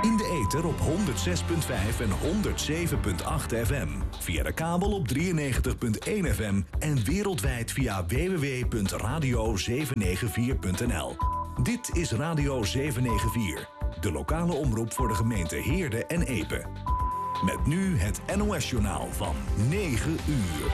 In de ether op 106.5 en 107.8 FM. Via de kabel op 93.1 FM en wereldwijd via www.radio794.nl. Dit is Radio 794, de lokale omroep voor de gemeente Heerde en Epe. Met nu het NOS-journaal van 9 uur.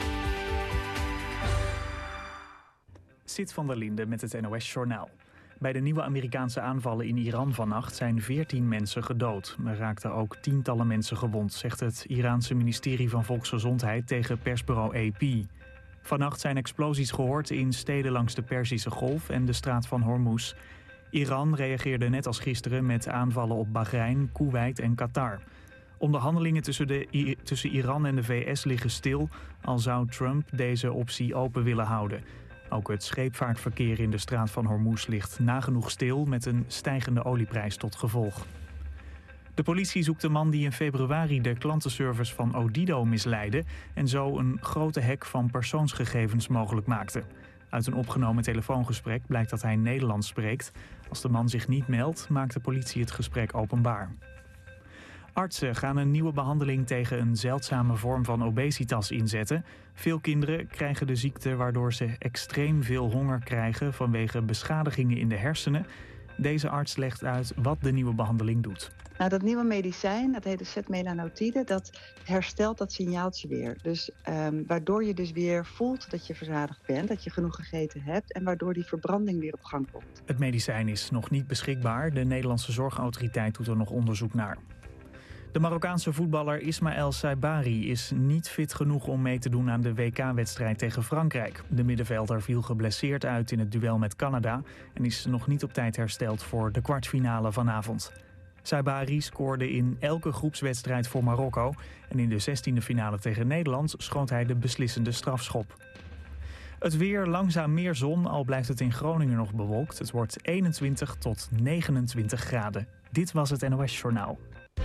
Sid van der Linde met het NOS-journaal. Bij de nieuwe Amerikaanse aanvallen in Iran vannacht zijn 14 mensen gedood. Er raakten ook tientallen mensen gewond, zegt het Iraanse ministerie van Volksgezondheid tegen persbureau AP. Vannacht zijn explosies gehoord in steden langs de Perzische Golf en de straat van Hormuz. Iran reageerde net als gisteren met aanvallen op Bahrein, Koeweit en Qatar. Onderhandelingen tussen Iran en de VS liggen stil, al zou Trump deze optie open willen houden. Ook het scheepvaartverkeer in de straat van Hormuz ligt nagenoeg stil met een stijgende olieprijs tot gevolg. De politie zoekt de man die in februari de klantenservice van Odido misleidde en zo een grote hack van persoonsgegevens mogelijk maakte. Uit een opgenomen telefoongesprek blijkt dat hij Nederlands spreekt. Als de man zich niet meldt, maakt de politie het gesprek openbaar. Artsen gaan een nieuwe behandeling tegen een zeldzame vorm van obesitas inzetten. Veel kinderen krijgen de ziekte waardoor ze extreem veel honger krijgen vanwege beschadigingen in de hersenen. Deze arts legt uit wat de nieuwe behandeling doet. Nou, dat nieuwe medicijn, dat heet de setmelanotide, dat herstelt dat signaaltje weer. Dus waardoor je dus weer voelt dat je verzadigd bent, dat je genoeg gegeten hebt en waardoor die verbranding weer op gang komt. Het medicijn is nog niet beschikbaar. De Nederlandse Zorgautoriteit doet er nog onderzoek naar. De Marokkaanse voetballer Ismaël Saibari is niet fit genoeg om mee te doen aan de WK-wedstrijd tegen Frankrijk. De middenvelder viel geblesseerd uit in het duel met Canada en is nog niet op tijd hersteld voor de kwartfinale vanavond. Saibari scoorde in elke groepswedstrijd voor Marokko en in de 16e finale tegen Nederland schoot hij de beslissende strafschop. Het weer, langzaam meer zon, al blijft het in Groningen nog bewolkt. Het wordt 21 tot 29 graden. Dit was het NOS Journaal.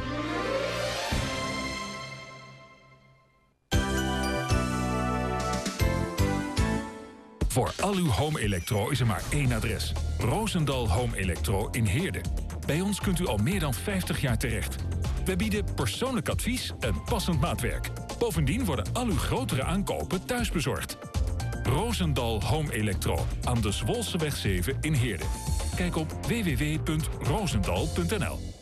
Voor al uw home electro is er maar één adres. Roosendal Home Electro in Heerde. Bij ons kunt u al meer dan 50 jaar terecht. We bieden persoonlijk advies en passend maatwerk. Bovendien worden al uw grotere aankopen thuisbezorgd. Roosendal Home Electro aan de Zwolseweg 7 in Heerde. Kijk op www.roosendal.nl.